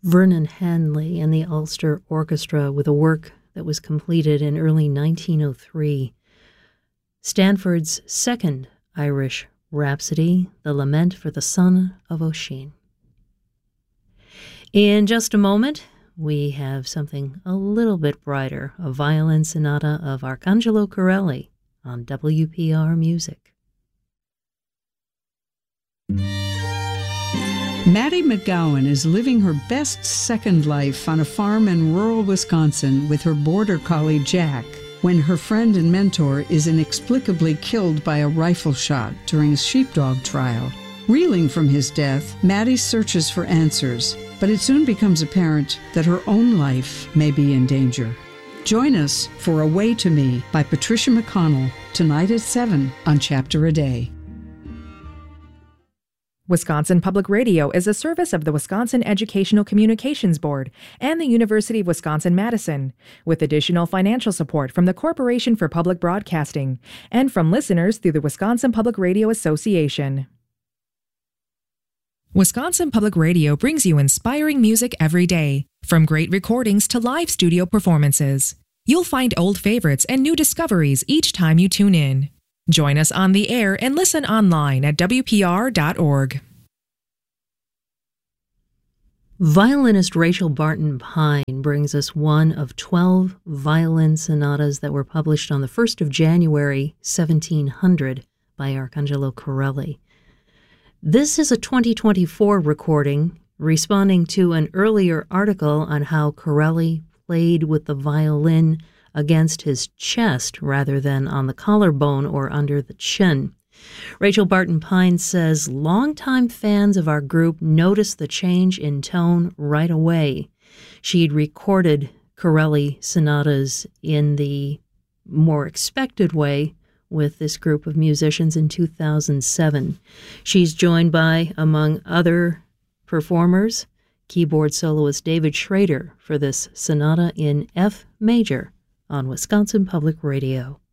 Vernon Hanley and the Ulster Orchestra with a work that was completed in early 1903. Stanford's second Irish Rhapsody, The Lament for the Son of Oisin. In just a moment, we have something a little bit brighter, a violin sonata of Arcangelo Corelli on WPR Music. Maddie McGowan is living her best second life on a farm in rural Wisconsin with her border collie Jack when her friend and mentor is inexplicably killed by a rifle shot during a sheepdog trial. Reeling from his death, Maddie searches for answers, but it soon becomes apparent that her own life may be in danger. Join us for Away to Me by Patricia McConnell, tonight at 7 on Chapter a Day. Wisconsin Public Radio is a service of the Wisconsin Educational Communications Board and the University of Wisconsin-Madison, with additional financial support from the Corporation for Public Broadcasting and from listeners through the Wisconsin Public Radio Association. Wisconsin Public Radio brings you inspiring music every day, from great recordings to live studio performances. You'll find old favorites and new discoveries each time you tune in. Join us on the air and listen online at WPR.org. Violinist Rachel Barton Pine brings us one of 12 violin sonatas that were published on the 1st of January, 1700 by Arcangelo Corelli. This is a 2024 recording responding to an earlier article on how Corelli played with the violin against his chest rather than on the collarbone or under the chin. Rachel Barton Pine says longtime fans of our group noticed the change in tone right away. She'd recorded Corelli sonatas in the more expected way with this group of musicians in 2007. She's joined by, among other performers, keyboard soloist David Schrader for this sonata in F major on Wisconsin Public Radio.